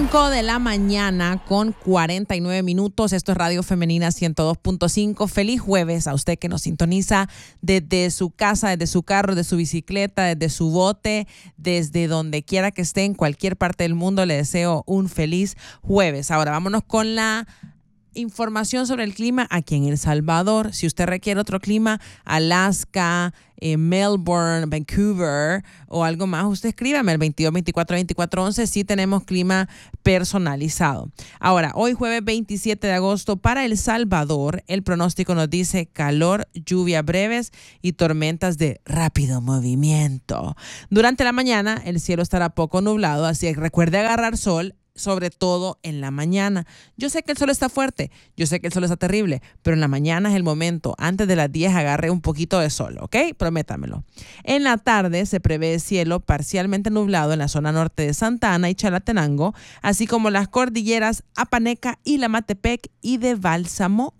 5 de la mañana con 49 minutos. Esto es Radio Femenina 102.5. Feliz jueves a usted que nos sintoniza desde su casa, desde su carro, desde su bicicleta, desde su bote, desde donde quiera que esté en cualquier parte del mundo. Le deseo un feliz jueves. Ahora vámonos con la información sobre el clima aquí en El Salvador. Si usted requiere otro clima, Alaska, Melbourne, Vancouver o algo más, usted escríbame al 22 24 24 11. Sí tenemos clima personalizado. Ahora, hoy jueves 27 de agosto para El Salvador, el pronóstico nos dice calor, lluvia breves y tormentas de rápido movimiento. Durante la mañana el cielo estará poco nublado, así que recuerde agarrar sol, sobre todo en la mañana. Yo sé que el sol está fuerte, yo sé que el sol está terrible, pero en la mañana es el momento. Antes de las 10 agarre un poquito de sol, ¿ok? Prométamelo. En la tarde se prevé cielo parcialmente nublado en la zona norte de Santa Ana y Chalatenango, así como las cordilleras Apaneca y Lamatepec y del Bálsamo,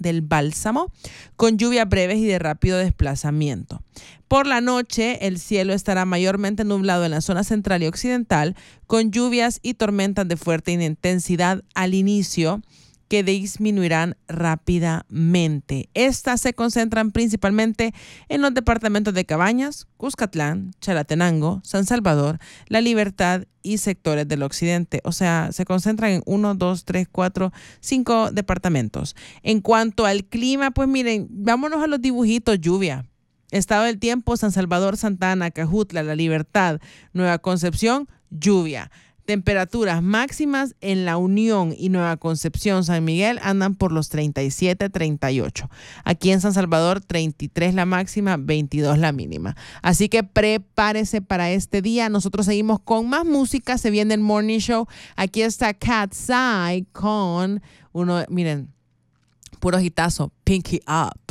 con lluvias breves y de rápido desplazamiento. Por la noche, el cielo estará mayormente nublado en la zona central y occidental, con lluvias y tormentas de fuerte intensidad al inicio, que disminuirán rápidamente. Estas se concentran principalmente en los departamentos de Cabañas, Cuscatlán, Chalatenango, San Salvador, La Libertad y sectores del occidente. O sea, se concentran en 1, 2, 3, 4, 5 departamentos. En cuanto al clima, pues miren, vámonos a los dibujitos. Lluvia. Estado del tiempo: San Salvador, Santa Ana, Cajutla, La Libertad, Nueva Concepción, lluvia. Temperaturas máximas en La Unión y Nueva Concepción, San Miguel andan por los 37, 38. Aquí en San Salvador 33 la máxima, 22 la mínima. Así que prepárese para este día. Nosotros seguimos con más música. Se viene el Morning Show. Aquí está Cat's Eye con uno, miren, puro hitazo, Pinky Up.